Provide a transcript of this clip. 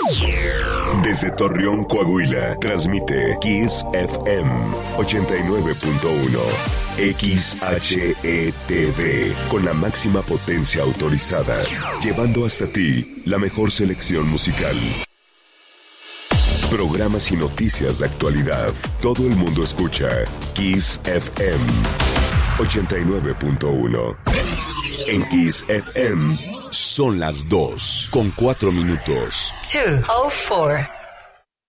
Desde Torreón, Coahuila, transmite Kiss FM 89.1. XHETV, con la máxima potencia autorizada, llevando hasta ti la mejor selección musical. Programas y noticias de actualidad. Todo el mundo escucha Kiss FM 89.1. En Kiss FM son las 2:04. 2:04.